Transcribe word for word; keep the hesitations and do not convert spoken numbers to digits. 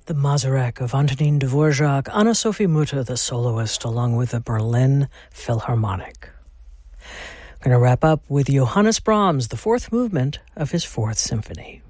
The Mazurek of Antonin Dvorak, Anna-Sophie Mutter, the soloist, along with the Berlin Philharmonic. We're going to wrap up with Johannes Brahms, the fourth movement of his Fourth Symphony.